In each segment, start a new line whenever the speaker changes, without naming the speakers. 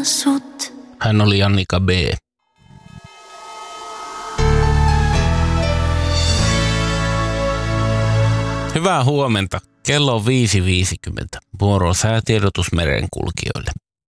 sut.
Hän oli Jannika B. Hyvää huomenta. Kello on 5.50. Vuoro on säätiedotus merenkulkijoille.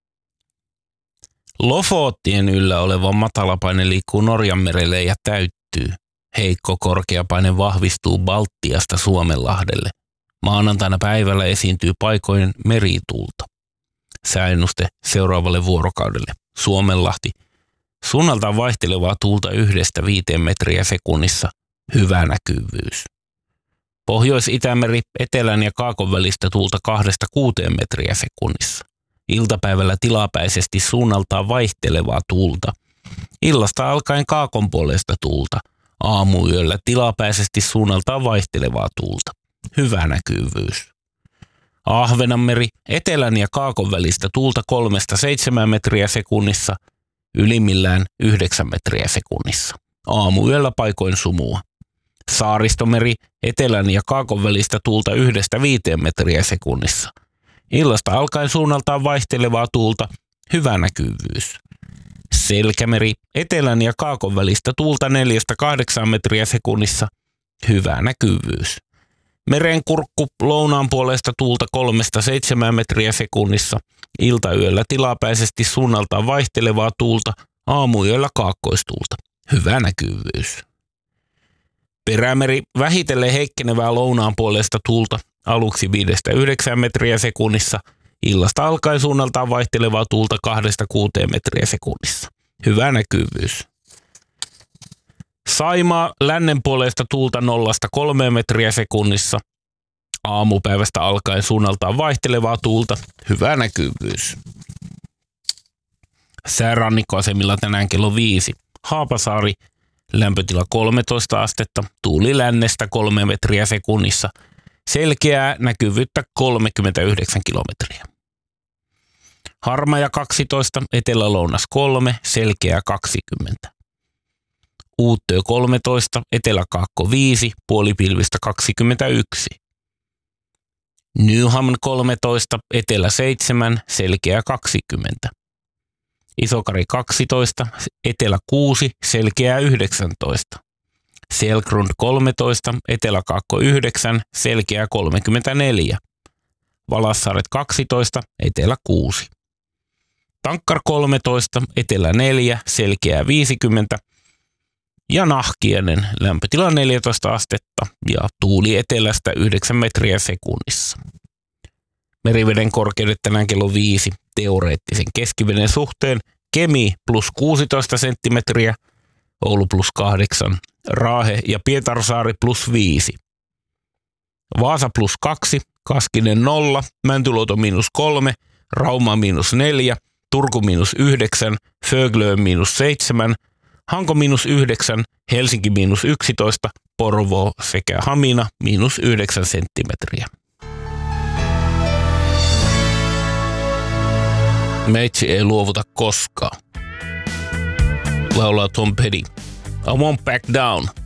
Lofoottien yllä oleva matalapaine liikkuu Norjanmerelle ja täyttyy. Heikko korkeapaine vahvistuu Baltiasta Suomenlahdelle. Maanantaina päivällä esiintyy paikoin merituulta. Sääennuste seuraavalle vuorokaudelle. Suomenlahti. Suunnaltaan vaihtelevaa tuulta 1-5 metriä sekunnissa. Hyvä näkyvyys. Pohjois-Itämeri, etelän ja kaakon välistä tuulta 2-6 metriä sekunnissa. Iltapäivällä tilapäisesti suunnaltaan vaihtelevaa tuulta. Illasta alkaen kaakon puolesta tuulta. Aamuyöllä tilapäisesti suunnaltaan vaihtelevaa tuulta. Hyvä näkyvyys. Ahvenanmeri, etelän ja kaakon välistä tuulta 3-7 metriä sekunnissa. Ylimmillään 9 metriä sekunnissa. Aamuyöllä paikoin sumua. Saaristomeri, etelän ja kaakon välistä tuulta 1-5 metriä sekunnissa. Illasta alkaen suunnaltaan vaihtelevaa tuulta, hyvä näkyvyys. Selkämeri, etelän ja kaakon välistä tuulta 4-8 metriä sekunnissa, hyvä näkyvyys. Merenkurkku, lounaan puolesta tuulta 3-7 metriä sekunnissa. Iltayöllä tilapäisesti suunnaltaan vaihtelevaa tuulta, aamuyöllä kaakkoistuulta, hyvä näkyvyys. Perämeri, vähitellen heikkenevää lounaan puolesta tuulta, aluksi 5-9 metriä sekunnissa, illasta alkaen suunnaltaan vaihtelevaa tuulta 2-6 metriä sekunnissa. Hyvä näkyvyys. Saimaa, lännen puolesta tuulta 0-3 metriä sekunnissa, aamupäivästä alkaen suunnaltaan vaihtelevaa tuulta, hyvä näkyvyys. Säärannikkoasemilla tänään kello 5. Haapasaari, lämpötila 13 astetta, tuuli lännestä 3 metriä sekunnissa, selkeää näkyvyyttä 39 kilometriä. Harmaja 12, etelä-lounas 3, selkeää 20. Uuttöö 13, etelä-kaakko 5, puolipilvistä 21. Nyhamn 13, etelä 7, selkeää 20. Isokari 12, etelä 6, selkeää 19. Selgrund 13, etelä-kaakko 9, selkeää 34. Valassaaret 12, etelä 6. Tankkar 13, etelä 4, selkeää 50. Ja Nahkiainen, lämpötila 14 astetta ja tuuli etelästä 9 metriä sekunnissa. Meriveden korkeudet tänään kello 5 teoreettisen keskiveden suhteen. Kemi plus 16 senttimetriä, Oulu plus 8, Raahe ja Pietarsaari plus 5. Vaasa plus 2, Kaskinen 0, Mäntyluoto miinus 3, Rauma miinus 4, Turku miinus 9, Föglö miinus 7, Hanko miinus 9, Helsinki miinus 11, Porvoo sekä Hamina miinus 9 senttimetriä. Meitsi ei luovuta koskaan. Laulaa Tom Petty. I won't back down.